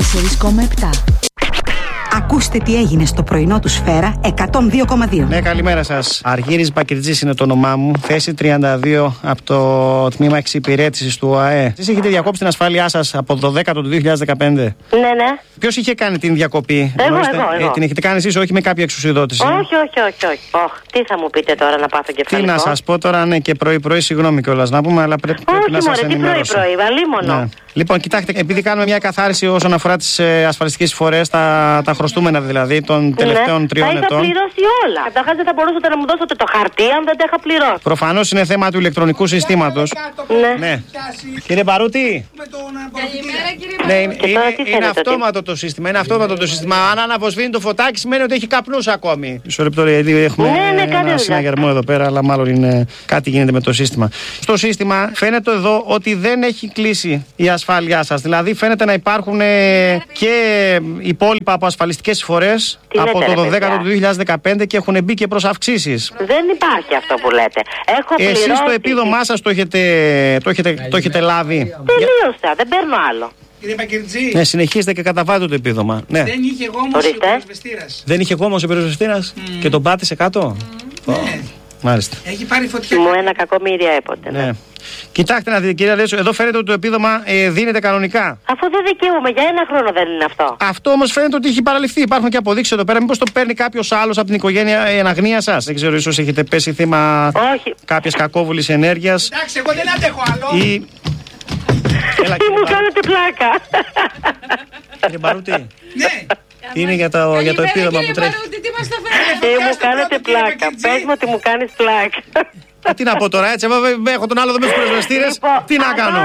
104,7. Ακούστε τι έγινε στο πρωινό του Σφαίρα 102,2. Ναι, καλημέρα σας. Αργύρης Μπακριτζής είναι το όνομά μου. Θέση 32 από το τμήμα εξυπηρέτησης του ΟΑΕ. Εσείς έχετε διακόψει την ασφάλειά σας από το 12 του 2015. Ναι. Ποιος είχε κάνει την διακοπή? Εγώ. Την έχετε κάνει εσείς, όχι με κάποια εξουσιοδότηση? Όχι. Τι θα μου πείτε τώρα, να πάθω κεφαλικό? Τι να σας πω τώρα, ναι, και πρωί-πρωί, συγγνώμη κιόλας να πούμε, αλλά πρέπει να σας ενημερώσω. Όχι, πρωί, αλίμονο. Ναι. Λοιπόν, κοιτάξτε, επειδή κάνουμε μια καθάριση όσον αφορά τις ασφαλιστικές εισφορές, τα χρωστούμενα δηλαδή των τελευταίων 3 ετών. Τα είχα πληρώσει όλα. Καταρχάς δεν θα μπορούσατε να μου δώσετε το χαρτί αν δεν τα είχα πληρώσει. Προφανώς είναι θέμα του ηλεκτρονικού συστήματος. Ναι. Κύριε Μπαρούτη. Καλημέρα, κύριε Μπαρούτη. Είναι αυτόματο το σύστημα. Αν αναβοσβήνει το φωτάκι σημαίνει ότι έχει καπνούς ακόμη. Μισό λεπτό, γιατί έχουμε ένα συναγερμό εδώ πέρα, αλλά μάλλον κάτι γίνεται με το σύστημα. Στο σύστημα φαίνεται εδώ ότι δεν έχει κλείσει η ασφάλειά σας. Δηλαδή φαίνεται να υπάρχουν και υπόλοιπα από ασφαλιστικές εισφορές από το 12 του 2015 και έχουν μπει και προς αυξήσεις. Δεν υπάρχει αυτό που λέτε. Έχω πληρώσει. Εσείς το επίδομά σας το έχετε λάβει? Τελείωσα, δεν παίρνω άλλο. Κύριε Μπακριτζή. Ναι, συνεχίστε και καταβάλλετε το επίδομα. Ναι. Δεν είχε γόμος ο πυροσβεστήρας. Δεν είχε γόμος ο πυροσβεστήρας και τον πάτησε κάτω. Ναι. Μάλιστα. Έχει πάρει φωτιά. Μου ένα κακομοίρια έποτε. Ναι. Κοιτάξτε να δείτε, κύριε Αλέσου, εδώ φαίνεται ότι το επίδομα δίνεται κανονικά. Αφού δεν δικαιούμαι, για ένα χρόνο δεν είναι αυτό. Αυτό όμως φαίνεται ότι έχει παραληφθεί. Υπάρχουν και αποδείξεις εδώ πέρα. Μήπως το παίρνει κάποιος άλλος από την οικογένεια εν αγνία σας? Δεν ξέρω, ίσως έχετε πέσει θύμα κάποιας κακόβουλης ενέργειας. Εντάξει, εγώ δεν αντέχω άλλο. Ή... Τι μου κάνετε πλάκα? Κύριε Μπαρούτη. Ναι. Είναι για το επίδομα που τρέχει. Τι μου κάνετε πλάκα? Πες μου ότι μου κάνεις πλάκα. Τι να πω τώρα, έτσι, έχω τον άλλο εδώ μέσα στους πυροσβεστήρες. Τι να κάνω?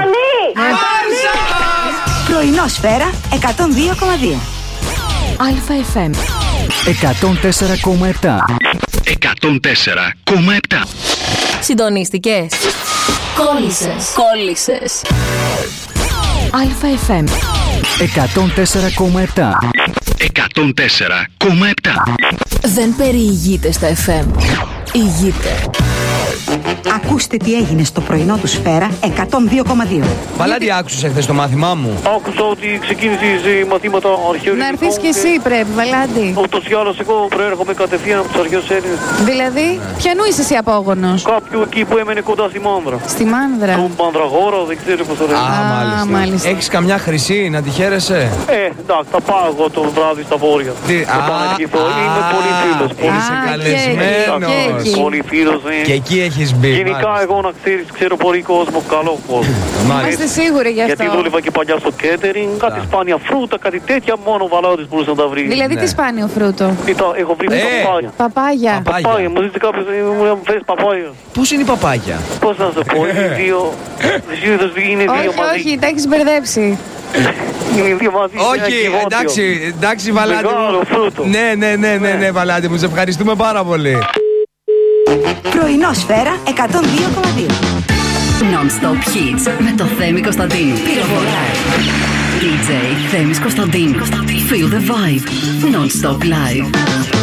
Πρωινό Σφαίρα 102,2. ΑΕΦΜ 104,7. 104,7. Συντονίστηκες? Κόλλησες. ΑΕΦΜ 104,7. 104,7. Δεν περιηγείται στα FM. Ηγείται. Ακούστε τι έγινε στο πρωινό του Σφαίρα 102,2. Βαλάντι, άκουσες χθες το μάθημά μου? Άκουσα ότι ξεκίνησες μαθήματα αρχαίου. Να έρθεις κι εσύ πρέπει, Βαλάντι. Ούτως ή άλλως εγώ προέρχομαι κατευθείαν από τους αρχαίους Έλληνες. Δηλαδή, ποιανού είσαι εσύ απόγονος? Κάποιου εκεί που έμενε κοντά στη Μάνδρα. Στη Μάνδρα. Του Μανδραγόρα, δεν ξέρω πώς το λένε. μάλιστα. Έχεις καμιά χρυσή να τη χαίρεσαι? Εντάξει, θα πάω εγώ το βράδυ στα βόρεια. Θα πάω να ευχηθώ. Είμαι πολύ φίλος. Είσαι καλεσμένος. Πολύ φίλος, ναι. Και εκεί έχεις μπει. Γενικά εγώ να ξέρεις, ξέρω πολύ κόσμο, καλό κόσμο. Είμαστε σίγουροι γι' αυτό. Γιατί δούλευα και παλιά στο catering, κάτι σπάνια φρούτα, κάτι τέτοια, μόνο ο Βαλάντης μπορούσε να τα βρει. Δηλαδή τι σπάνιο φρούτο? Έχω βρει παπάγια. Παπάγια. Μου ζητήσει κάποιος, μου φέρεις παπάγια. Πώς είναι η παπάγια? Πώς να σου πω, είναι δύο μαζί. Όχι, τα έχεις μπερδέψει. Είναι δύο μαζί. Όχι, εντάξει Βαλάντι. Μεγάλο φρούτο. Ναι, Βαλάντι μου, σε ευχαριστούμε πάρα πολύ. Πρωινό Σφαίρα 102,2. Non-stop hits με το Θέμη Κωνσταντίνου. Πυροβολάει. DJ Θέμης Κωνσταντίνου. Feel the vibe. Non-stop live.